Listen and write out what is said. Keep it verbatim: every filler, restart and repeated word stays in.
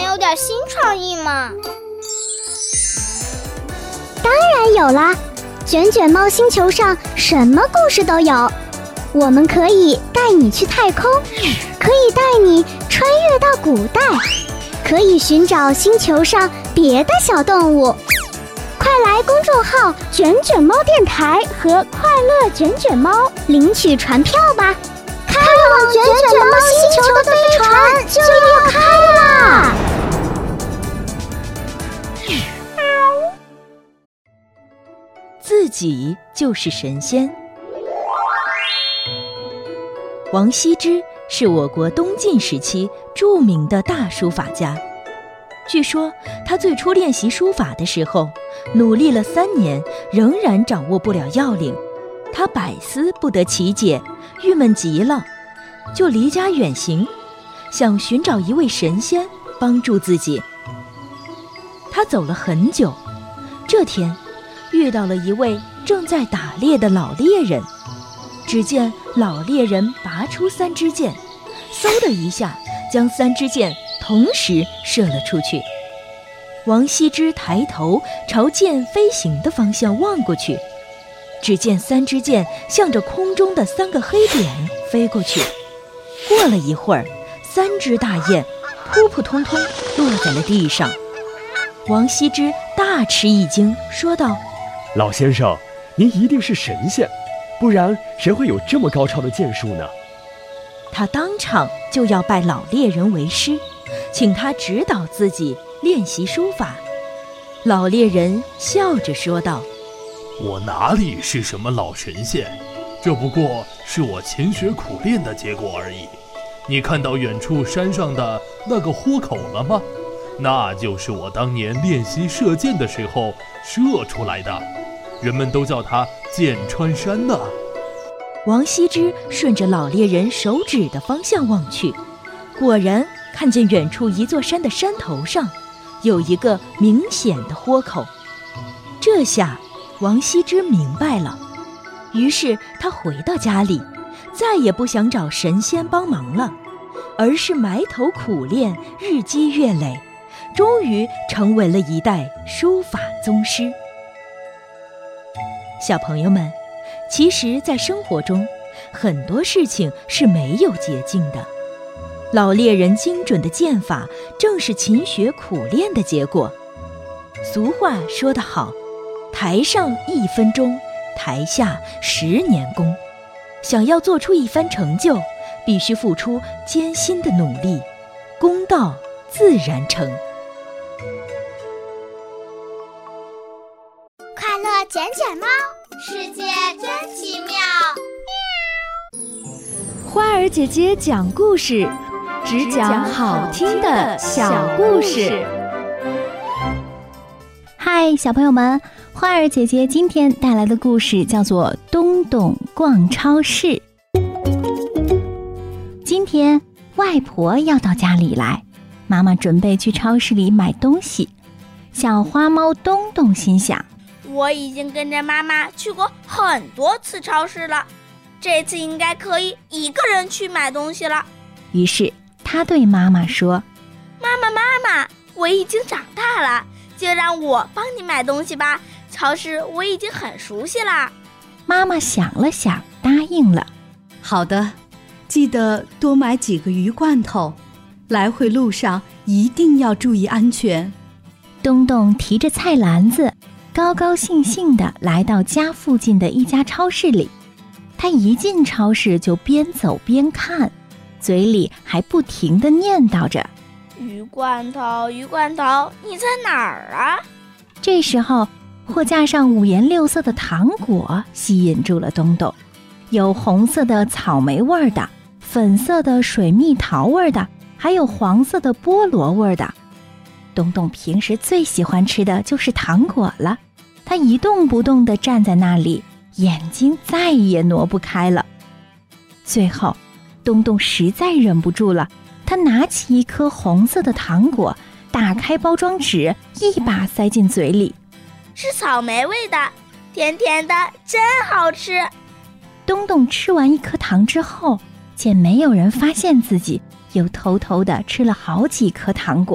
有点新创意吗？ 当然有啦，卷卷猫星球上什么故事都有。我们可以带你去太空，可以带你穿越到古代，可以寻找星球上别的小动物。快来公众号卷卷猫电台和快乐卷卷猫领取船票吧，开往卷卷猫星球的飞船就要开啦！ 自己就是神仙。王羲之是我国东晋时期著名的大书法家。据说他最初练习书法的时候，努力了三年，仍然掌握不了要领，他百思不得其解，郁闷极了，就离家远行，想寻找一位神仙帮助自己。他走了很久，这天遇到了一位正在打猎的老猎人。只见老猎人拔出三支箭，嗖的一下将三支箭同时射了出去。王羲之抬头朝箭飞行的方向望过去，只见三支箭向着空中的三个黑点飞过去。过了一会儿，三支大雁扑扑通通落在了地上。王羲之大吃一惊，说道： 老先生，您一定是神仙，不然谁会有这么高超的剑术呢？ 他当场就要拜老猎人为师，请他指导自己练习书法。老猎人笑着说道： 我哪里是什么老神仙，这不过是我勤学苦练的结果而已。你看到远处山上的那个豁口了吗？那就是我当年练习射箭的时候射出来的，人们都叫它箭穿山呢。 王羲之顺着老猎人手指的方向望去，果然看见远处一座山的山头上有一个明显的豁口。这下王羲之明白了，于是他回到家里，再也不想找神仙帮忙了，而是埋头苦练，日积月累，终于成为了一代书法宗师。小朋友们，其实在生活中很多事情是没有捷径的，老猎人精准的剑法正是勤学苦练的结果。俗话说得好，台上一分钟，台下十年功。想要做出一番成就，必须付出艰辛的努力，功到自然成。 快乐卷卷猫，世界真奇妙。 花儿姐姐讲故事，只讲好听的小故事。 嗨，小朋友们，花儿姐姐今天带来的故事叫做《东东逛超市》。今天外婆要到家里来，妈妈准备去超市里买东西。小花猫东东心想， 我已经跟着妈妈去过很多次超市了，这次应该可以一个人去买东西了。 于是他对妈妈说： 妈妈妈妈，我已经长大了，就让我帮你买东西吧，超市我已经很熟悉了。 妈妈想了想，答应了。 好的，记得多买几个鱼罐头，来回路上一定要注意安全。 东东提着菜篮子，高高兴兴地来到家附近的一家超市里。他一进超市就边走边看，嘴里还不停地念叨着： 鱼罐头，鱼罐头，你在哪儿啊？ 这时候，货架上五颜六色的糖果吸引住了东东，有红色的草莓味的，粉色的水蜜桃味的，还有黄色的菠萝味的。东东平时最喜欢吃的就是糖果了，他一动不动地站在那里，眼睛再也挪不开了。最后，东东实在忍不住了，他拿起一颗红色的糖果，打开包装纸，一把塞进嘴里。 是草莓味的，甜甜的，真好吃。 东东吃完一颗糖之后，见没有人发现自己，又偷偷地吃了好几颗糖果。